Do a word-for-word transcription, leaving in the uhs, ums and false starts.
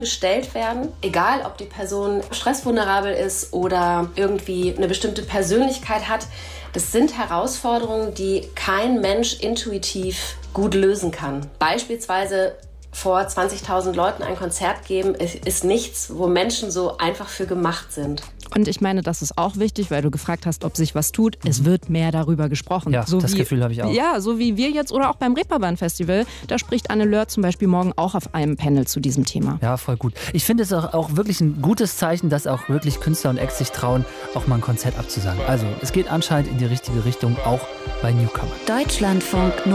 gestellt werden, egal ob die Person stressvulnerabel ist oder irgendwie eine bestimmte Persönlichkeit hat. Das sind Herausforderungen, die kein Mensch intuitiv gut lösen kann. Beispielsweise vor zwanzigtausend Leuten ein Konzert geben, ist nichts, wo Menschen so einfach für gemacht sind. Und ich meine, das ist auch wichtig, weil du gefragt hast, ob sich was tut. Es wird mehr darüber gesprochen. Ja, so das wie, Gefühl habe ich auch. Ja, so wie wir jetzt oder auch beim Reeperbahn-Festival. Da spricht Anne Löhr zum Beispiel morgen auch auf einem Panel zu diesem Thema. Ja, voll gut. Ich finde es auch, auch wirklich ein gutes Zeichen, dass auch wirklich Künstler und Acts sich trauen, auch mal ein Konzert abzusagen. Also, es geht anscheinend in die richtige Richtung, auch bei Newcomer. Deutschlandfunk